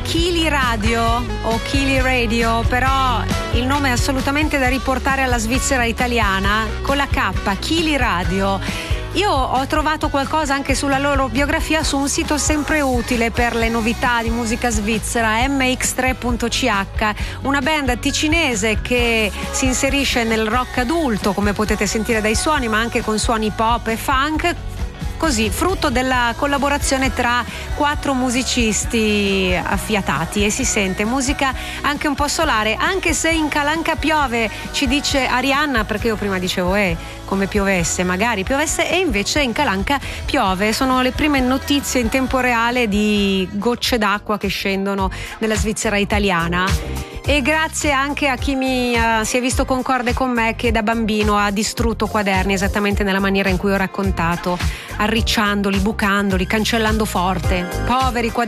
Kili Radio o Kili Radio, però il nome è assolutamente da riportare alla Svizzera italiana, con la K, Kili Radio. Io ho trovato qualcosa anche sulla loro biografia su un sito sempre utile per le novità di musica svizzera, mx3.ch, una band ticinese che si inserisce nel rock adulto, come potete sentire dai suoni, ma anche con suoni pop e funk, così frutto della collaborazione tra 4 musicisti affiatati, e si sente musica anche un po' solare, anche se in Calanca piove, ci dice Arianna, perché io prima dicevo come piovesse, magari piovesse, e invece in Calanca piove. Sono le prime notizie in tempo reale di gocce d'acqua che scendono nella Svizzera italiana. E grazie anche a chi si è visto concorde con me, che da bambino ha distrutto quaderni esattamente nella maniera in cui ho raccontato, arricciandoli, bucandoli, cancellando forte. Poveri quaderni.